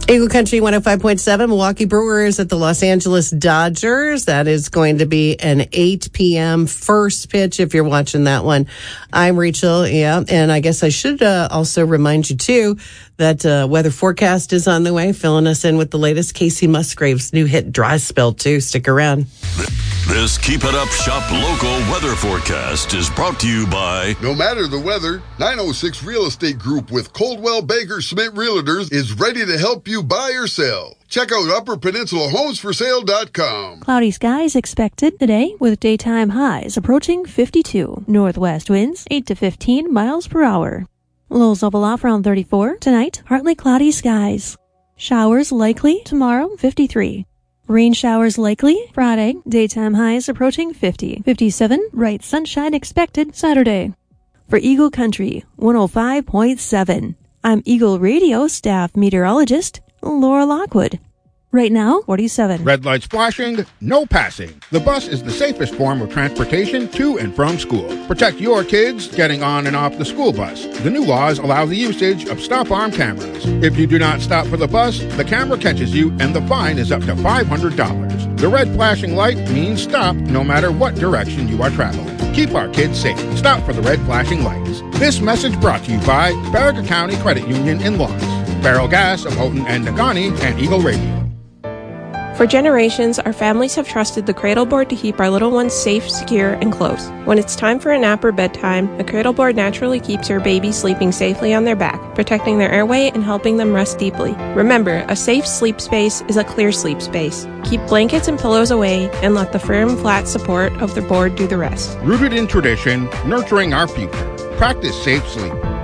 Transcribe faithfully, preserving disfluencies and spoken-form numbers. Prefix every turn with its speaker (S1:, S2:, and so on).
S1: Eagle Country one oh five point seven, Milwaukee Brewers at the Los Angeles Dodgers. That is going to be an eight p.m. first pitch if you're watching that one. I'm Rachel, yeah, and I guess I should uh, also remind you, too, that uh, weather forecast is on the way, filling us in with the latest. Casey Musgrave's new hit, Dry Spell, too. Stick around.
S2: This Keep It Up Shop Local weather forecast is brought to you by...
S3: No matter the weather, nine oh six Real Estate Group with Coldwell Banker Schmidt Realtors is ready to help you buy or sell. Check out upper peninsula homes for sale dot com.
S4: Cloudy skies expected today with daytime highs approaching fifty-two. Northwest winds eight to fifteen miles per hour. Lows level off around thirty-four. Tonight, partly cloudy skies. Showers likely tomorrow, fifty-three. Rain showers likely Friday. Daytime highs approaching fifty. fifty-seven. Bright sunshine expected Saturday. For Eagle Country one oh five point seven, I'm Eagle Radio staff meteorologist Laura Lockwood. Right now, forty-seven.
S5: Red lights flashing, no passing. The bus is the safest form of transportation to and from school. Protect your kids getting on and off the school bus. The new laws allow the usage of stop-arm cameras. If you do not stop for the bus, the camera catches you and the fine is up to five hundred dollars. The red flashing light means stop no matter what direction you are traveling. Keep our kids safe. Stop for the red flashing lights. This message brought to you by Barraga County Credit Union in Lawrence, Barrel Gas of Houghton and Negaunee, and Eagle Radio.
S6: For generations, our families have trusted the cradle board to keep our little ones safe, secure, and close. When it's time for a nap or bedtime, the cradle board naturally keeps your baby sleeping safely on their back, protecting their airway and helping them rest deeply. Remember, a safe sleep space is a clear sleep space. Keep blankets and pillows away and let the firm, flat support of the board do the rest.
S5: Rooted in tradition, nurturing our future. Practice safe sleep.